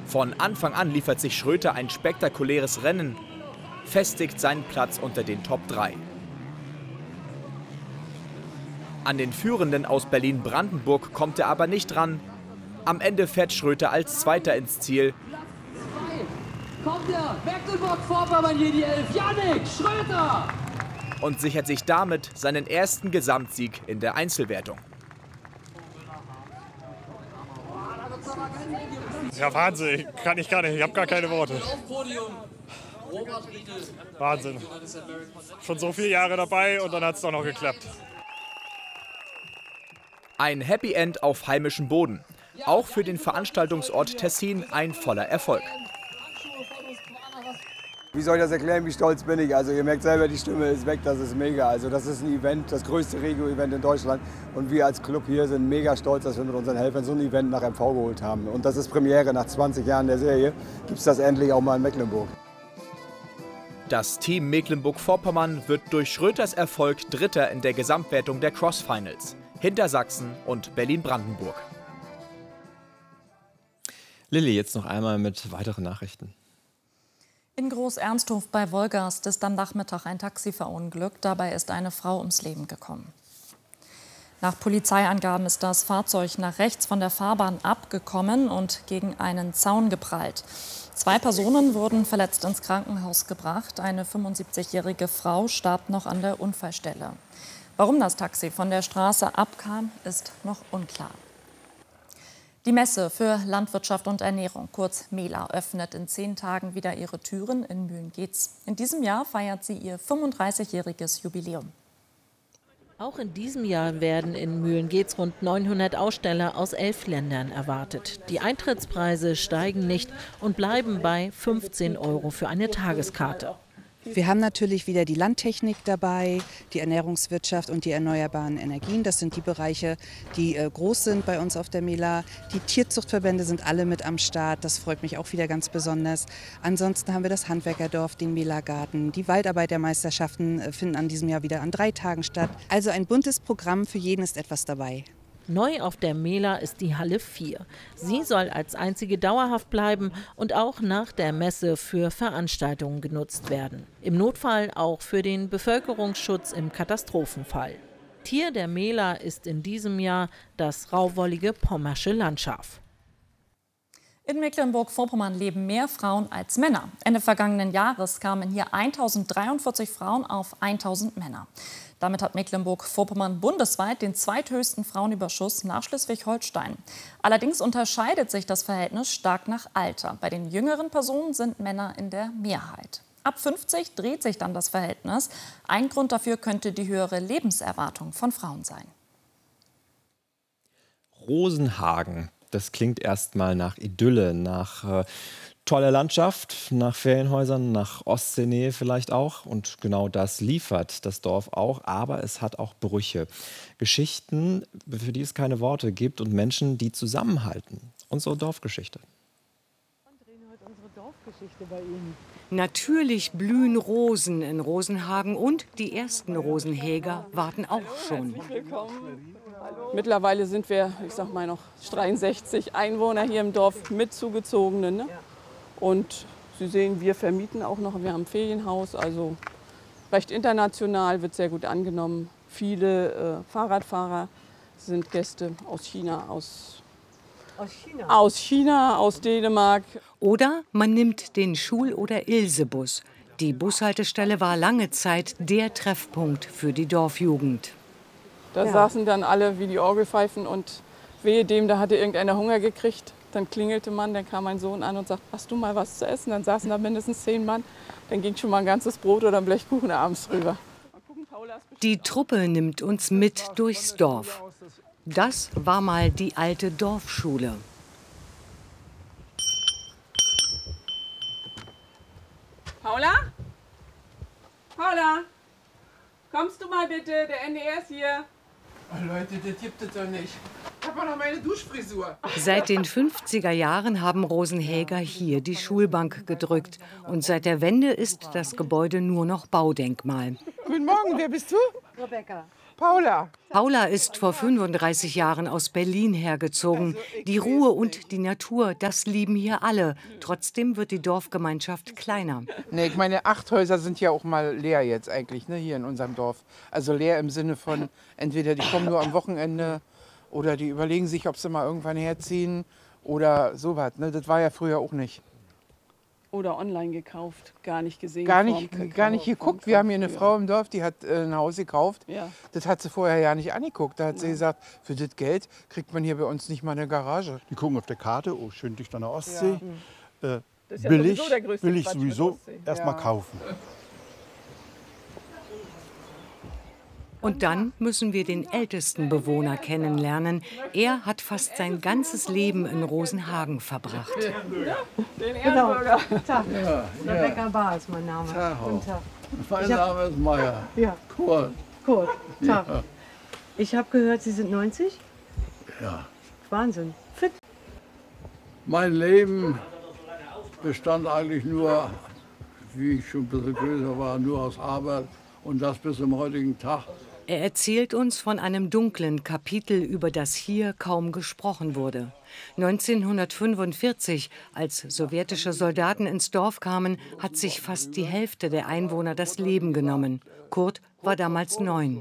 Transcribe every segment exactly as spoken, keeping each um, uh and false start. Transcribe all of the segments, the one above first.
Von Anfang an liefert sich Schröter ein spektakuläres Rennen, festigt seinen Platz unter den Top drei. An den Führenden aus Berlin-Brandenburg kommt er aber nicht ran. Am Ende fährt Schröter als Zweiter ins Ziel. Kommt der Mecklenburg-Vorpommern hier die Elf, Jannik Schröter! Und sichert sich damit seinen ersten Gesamtsieg in der Einzelwertung. Ja, Wahnsinn, kann ich gar nicht, ich habe gar keine Worte. Wahnsinn. Schon so viele Jahre dabei und dann hat es doch noch geklappt. Ein Happy End auf heimischem Boden. Auch für den Veranstaltungsort Tessin ein voller Erfolg. Wie soll ich das erklären, wie stolz bin ich? Also ihr merkt selber, die Stimme ist weg, das ist mega. Also das ist ein Event, das größte Regio-Event in Deutschland. Und wir als Club hier sind mega stolz, dass wir mit unseren Helfern so ein Event nach M V geholt haben. Und das ist Premiere, nach zwanzig Jahren der Serie gibt es das endlich auch mal in Mecklenburg. Das Team Mecklenburg-Vorpommern wird durch Schröters Erfolg Dritter in der Gesamtwertung der Cross-Finals. Hinter Sachsen und Berlin-Brandenburg. Lilly, jetzt noch einmal mit weiteren Nachrichten. In Groß-Ernsthof bei Wolgast ist am Nachmittag ein Taxi verunglückt. Dabei ist eine Frau ums Leben gekommen. Nach Polizeiangaben ist das Fahrzeug nach rechts von der Fahrbahn abgekommen und gegen einen Zaun geprallt. Zwei Personen wurden verletzt ins Krankenhaus gebracht. Eine fünfundsiebzigjährige Frau starb noch an der Unfallstelle. Warum das Taxi von der Straße abkam, ist noch unklar. Die Messe für Landwirtschaft und Ernährung, kurz MELA, öffnet in zehn Tagen wieder ihre Türen in Mühlen-Geetz. In diesem Jahr feiert sie ihr fünfunddreißigjähriges Jubiläum. Auch in diesem Jahr werden in Mühlen-Geetz rund neunhundert Aussteller aus elf Ländern erwartet. Die Eintrittspreise steigen nicht und bleiben bei fünfzehn Euro für eine Tageskarte. Wir haben natürlich wieder die Landtechnik dabei, die Ernährungswirtschaft und die erneuerbaren Energien. Das sind die Bereiche, die äh, groß sind bei uns auf der MELA. Die Tierzuchtverbände sind alle mit am Start. Das freut mich auch wieder ganz besonders. Ansonsten haben wir das Handwerkerdorf, den MELA-Garten. Die Waldarbeitermeisterschaften äh, finden an diesem Jahr wieder an drei Tagen statt. Also ein buntes Programm, für jeden ist etwas dabei. Neu auf der MELA ist die Halle vier. Sie soll als einzige dauerhaft bleiben und auch nach der Messe für Veranstaltungen genutzt werden. Im Notfall auch für den Bevölkerungsschutz im Katastrophenfall. Tier der MELA ist in diesem Jahr das rauwollige pommersche Landschaf. In Mecklenburg-Vorpommern leben mehr Frauen als Männer. Ende vergangenen Jahres kamen hier eintausenddreiundvierzig Frauen auf tausend Männer. Damit hat Mecklenburg-Vorpommern bundesweit den zweithöchsten Frauenüberschuss nach Schleswig-Holstein. Allerdings unterscheidet sich das Verhältnis stark nach Alter. Bei den jüngeren Personen sind Männer in der Mehrheit. Ab fünfzig dreht sich dann das Verhältnis. Ein Grund dafür könnte die höhere Lebenserwartung von Frauen sein. Rosenhagen, das klingt erstmal nach Idylle, nach äh, toller Landschaft, nach Ferienhäusern, nach Ostseenähe vielleicht auch. Und genau das liefert das Dorf auch. Aber es hat auch Brüche. Geschichten, für die es keine Worte gibt und Menschen, die zusammenhalten. Unsere Dorfgeschichte. Natürlich blühen Rosen in Rosenhagen und die ersten Rosenhäger warten auch schon. Mittlerweile sind wir, ich sag mal, noch dreiundsechzig Einwohner hier im Dorf mit Zugezogenen. Ne? Und Sie sehen, wir vermieten auch noch, wir haben ein Ferienhaus, also recht international, wird sehr gut angenommen. Viele äh, Fahrradfahrer sind Gäste aus China, aus, aus China, aus China, aus Dänemark. Oder man nimmt den Schul- oder Ilse-Bus. Die Bushaltestelle war lange Zeit der Treffpunkt für die Dorfjugend. Da ja. saßen dann alle wie die Orgelpfeifen und wehe dem, da hatte irgendeiner Hunger gekriegt. Dann klingelte man, dann kam mein Sohn an und sagte, hast du mal was zu essen? Dann saßen da mindestens zehn Mann. Dann ging schon mal ein ganzes Brot oder ein Blechkuchen abends rüber. Die Truppe nimmt uns mit durchs Dorf. Das war mal die alte Dorfschule. Paula? Paula? Kommst du mal bitte? Der N D R ist hier. Oh Leute, das gibt es doch nicht. Ich habe noch meine Duschfrisur. Seit den fünfziger Jahren haben Rosenhäger hier die Schulbank gedrückt. Und seit der Wende ist das Gebäude nur noch Baudenkmal. Guten Morgen, wer bist du? Rebecca. Paula. Paula ist vor fünfunddreißig Jahren aus Berlin hergezogen. Die Ruhe und die Natur, das lieben hier alle. Trotzdem wird die Dorfgemeinschaft kleiner. Nee, ich meine, acht Häuser sind ja auch mal leer jetzt eigentlich, ne, hier in unserem Dorf. Also leer im Sinne von, entweder die kommen nur am Wochenende oder die überlegen sich, ob sie mal irgendwann herziehen oder sowas. Ne? Das war ja früher auch nicht. Oder online gekauft, gar nicht gesehen. Gar nicht, gar nicht geguckt. Wir haben hier eine Frau im Dorf, die hat äh, ein Haus gekauft. Ja. Das hat sie vorher ja nicht angeguckt. Da hat sie gesagt, für das Geld kriegt man hier bei uns nicht mal eine Garage. Die gucken auf der Karte, oh, schön dicht an der Ostsee. Ja. Äh, Das ist ja billig, sowieso der größte will ich Quatsch mit sowieso Ostsee. erstmal Ja. kaufen. Und dann müssen wir den ältesten Bewohner kennenlernen. Er hat fast sein ganzes Leben in Rosenhagen verbracht. Den Ehrenbürger. Genau. Tag. Ja, Rebecca ja. Bar ist mein Name. Tag. Guten Tag. Mein Name ist Meier. Ja. Kurt. Kurt, Tag. Ja. Ich habe gehört, Sie sind neunzig? Ja. Wahnsinn. Fit. Mein Leben bestand eigentlich nur, wie ich schon ein bisschen größer war, nur aus Arbeit und das bis zum heutigen Tag. Er erzählt uns von einem dunklen Kapitel, über das hier kaum gesprochen wurde. neunzehnhundertfünfundvierzig, als sowjetische Soldaten ins Dorf kamen, hat sich fast die Hälfte der Einwohner das Leben genommen. Kurt war damals neun.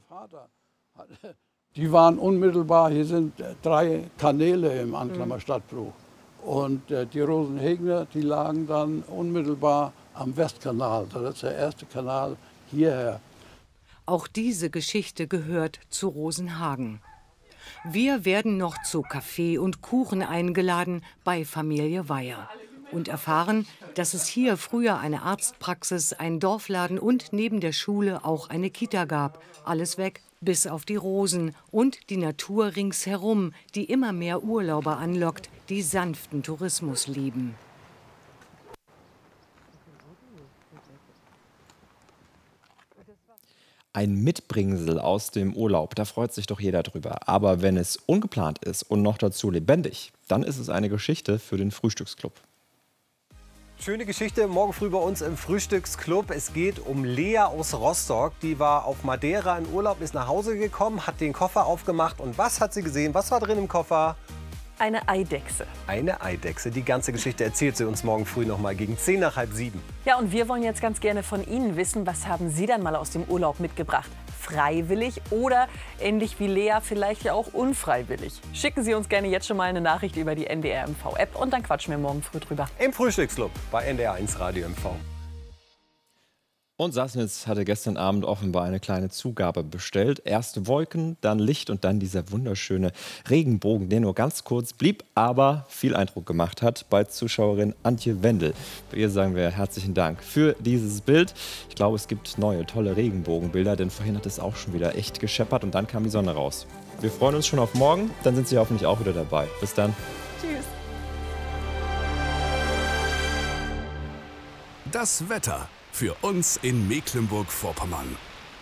Die waren unmittelbar, hier sind drei Kanäle im Anklammer Stadtbruch. Und äh, die Rosenhegner, die lagen dann unmittelbar am Westkanal. Das ist der erste Kanal hierher. Auch diese Geschichte gehört zu Rosenhagen. Wir werden noch zu Kaffee und Kuchen eingeladen bei Familie Weyer und erfahren, dass es hier früher eine Arztpraxis, einen Dorfladen und neben der Schule auch eine Kita gab. Alles weg, bis auf die Rosen und die Natur ringsherum, die immer mehr Urlauber anlockt, die sanften Tourismus lieben. Ein Mitbringsel aus dem Urlaub, da freut sich doch jeder drüber. Aber wenn es ungeplant ist und noch dazu lebendig, dann ist es eine Geschichte für den Frühstücksclub. Schöne Geschichte morgen früh bei uns im Frühstücksclub. Es geht um Lea aus Rostock. Die war auf Madeira in Urlaub, ist nach Hause gekommen, hat den Koffer aufgemacht. Und was hat sie gesehen? Was war drin im Koffer? Eine Eidechse. Eine Eidechse. Die ganze Geschichte erzählt sie uns morgen früh noch mal gegen zehn nach halb sieben. Ja, und wir wollen jetzt ganz gerne von Ihnen wissen, was haben Sie dann mal aus dem Urlaub mitgebracht? Freiwillig oder ähnlich wie Lea vielleicht ja auch unfreiwillig? Schicken Sie uns gerne jetzt schon mal eine Nachricht über die N D R M V-App und dann quatschen wir morgen früh drüber. Im Frühstücksclub bei N D R eins Radio M V. Und Sassnitz hatte gestern Abend offenbar eine kleine Zugabe bestellt. Erst Wolken, dann Licht und dann dieser wunderschöne Regenbogen, der nur ganz kurz blieb, aber viel Eindruck gemacht hat bei Zuschauerin Antje Wendel. Bei ihr sagen wir herzlichen Dank für dieses Bild. Ich glaube, es gibt neue, tolle Regenbogenbilder, denn vorhin hat es auch schon wieder echt gescheppert und dann kam die Sonne raus. Wir freuen uns schon auf morgen, dann sind Sie hoffentlich auch wieder dabei. Bis dann. Tschüss. Das Wetter für uns in Mecklenburg-Vorpommern.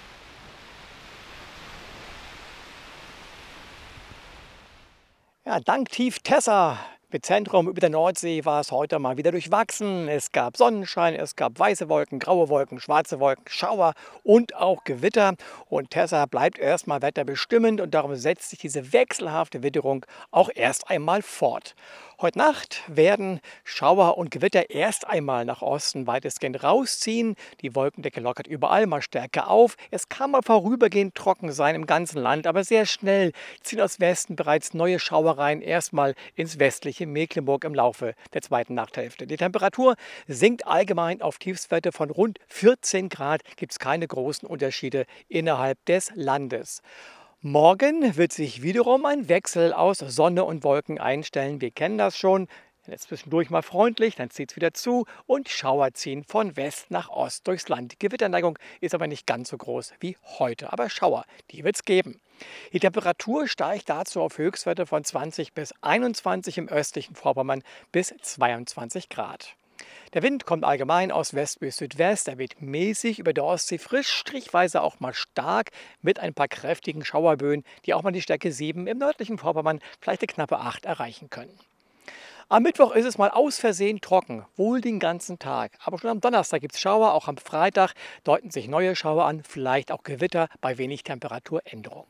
Ja, dank Tief Tessa mit Zentrum über der Nordsee war es heute mal wieder durchwachsen. Es gab Sonnenschein, es gab weiße Wolken, graue Wolken, schwarze Wolken, Schauer und auch Gewitter. Und Tessa bleibt erstmal wetterbestimmend und darum setzt sich diese wechselhafte Witterung auch erst einmal fort. Heute Nacht werden Schauer und Gewitter erst einmal nach Osten weitestgehend rausziehen. Die Wolkendecke lockert überall mal stärker auf. Es kann mal vorübergehend trocken sein im ganzen Land, aber sehr schnell ziehen aus Westen bereits neue Schauereien erstmal ins westliche Mecklenburg im Laufe der zweiten Nachthälfte. Die Temperatur sinkt allgemein auf Tiefstwerte von rund vierzehn Grad. Gibt es keine großen Unterschiede innerhalb des Landes. Morgen wird sich wiederum ein Wechsel aus Sonne und Wolken einstellen. Wir kennen das schon. Jetzt zwischendurch mal freundlich, dann zieht es wieder zu und Schauer ziehen von West nach Ost durchs Land. Die Gewitterneigung ist aber nicht ganz so groß wie heute, aber Schauer, die wird es geben. Die Temperatur steigt dazu auf Höchstwerte von zwanzig bis einundzwanzig im östlichen Vorpommern bis zweiundzwanzig Grad. Der Wind kommt allgemein aus West bis Südwest. Er weht mäßig über der Ostsee frisch, strichweise auch mal stark mit ein paar kräftigen Schauerböen, die auch mal die Stärke sieben im nördlichen Vorpommern, vielleicht eine knappe acht erreichen können. Am Mittwoch ist es mal aus Versehen trocken, wohl den ganzen Tag. Aber schon am Donnerstag gibt es Schauer, auch am Freitag deuten sich neue Schauer an, vielleicht auch Gewitter bei wenig Temperaturänderung.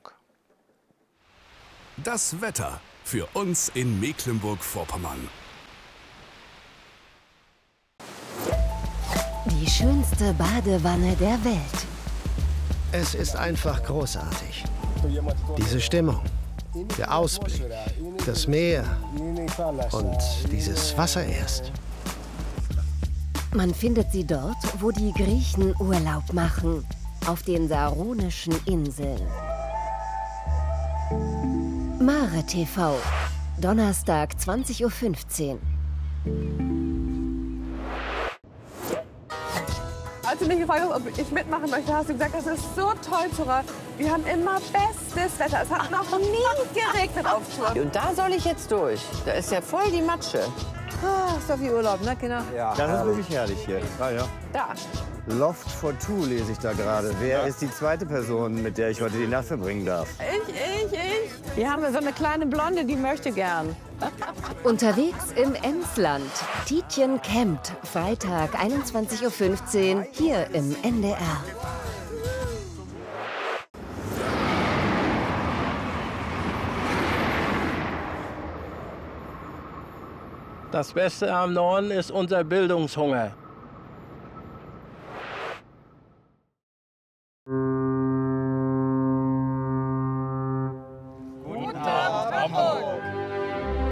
Das Wetter für uns in Mecklenburg-Vorpommern. Die schönste Badewanne der Welt. Es ist einfach großartig. Diese Stimmung, der Ausblick, das Meer und dieses Wasser erst. Man findet sie dort, wo die Griechen Urlaub machen, auf den Saronischen Inseln. Mare T V, Donnerstag zwanzig Uhr fünfzehn. Als du mich gefragt hast, ob ich mitmachen möchte, hast du gesagt, das ist so toll, Zora. Wir haben immer bestes Wetter. Es hat noch nie geregnet auf Tour. Und da soll ich jetzt durch. Da ist ja voll die Matsche. Ah, ist doch wie Urlaub, ne, Kinder? Ja, das ist wirklich herrlich hier. Ah, ja. Da. Loft for Two lese ich da gerade. Wer ist die zweite Person, mit der ich heute die Nacht verbringen darf? Ich, ich, ich. Wir haben so eine kleine Blonde, die möchte gern. Unterwegs im Emsland. Tietjen campt, Freitag einundzwanzig Uhr fünfzehn, hier im N D R. Das Beste am Norden ist unser Bildungshunger.